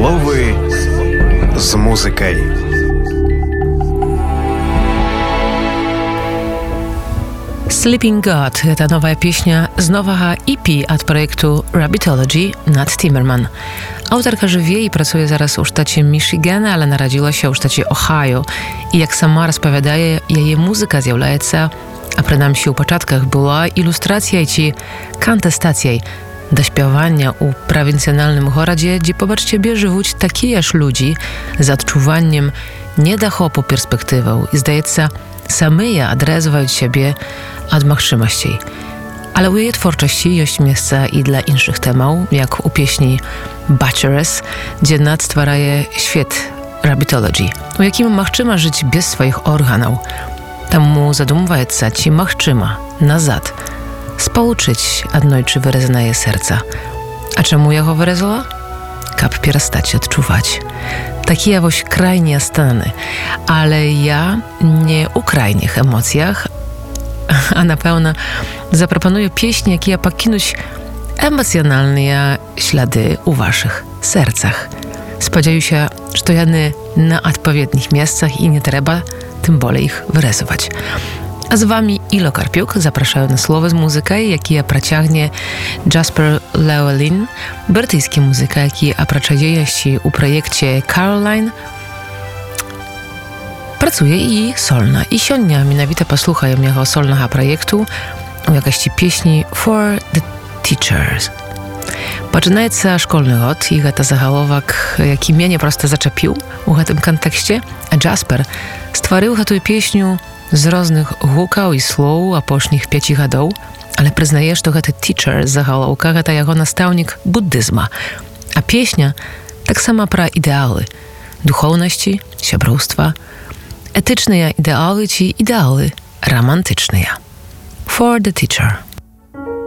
Словы з музыкай. Sleeping God – гэта новая песня з новага EP ад праекту Rabbitology Nat Timmerman. Аўтарка жыве і працуе зараз у штаце Мічыган, але нарадзілася ў штаце Ohio. І як сама распавядае, яе музыка з'яўляецца, а прынамсі ў пачатках была ілюстрацыяй ці кантэстацыяй да śpiewania ў правінцыянальным горадзе, дзе побач цябе жывуць такія ж людзі з адчуваннем недахопу перспектываў і, здаецца, самыя адрэзваюць сябе ад магчымасцей. Ale u jej twórczości jest miejsce i dla innych tematów, jak u pieśni Bacheloress, gdzie Nat stwaraje świat Rabbitology, u jakim machczyma żyć bez swoich organów. Tam mu zadumwaється, czy machczyma nazad spoluczyć adnojczy wyrażenie serca. A czemu ja go wyrazila? Kap przestać odczuwać. Takie jawoś krajnie stany, ale ja nie u krajnych emocjach, a na pewno zaproponuję pieśni, jakie pokinuć emocjonalne ślady u waszych sercach. Spodziewaję się, że to jany na odpowiednich miejscach i nie trzeba tym bolej ich wyrazować. A z wami Ilo Karpiuk zapraszają na słowo z muzyką, jakie praciagnie Jasper Llewellyn, brytyjski muzyka, jaki opracuje się u projekcie Caroline, pracuje i solna. I sionia mianowite posłuchają jego solnego projektu u jakości pieśni For the Teachers. Poczynaється szkolny rok i to zagalowak, jaki mnie nie prosto zaczepił w tym kontekście, a Jasper stworzył tę pieśnię z różnych hukał i słów, a pośnych 5 lat, ale przyznaje, że to teacher z zagalowka to jego nastawnik buddyzma, a pieśnia tak sama pra ideały, duchowności, siabrostwa, etyczne ideały czy ideały romantyczne. For the Teacher.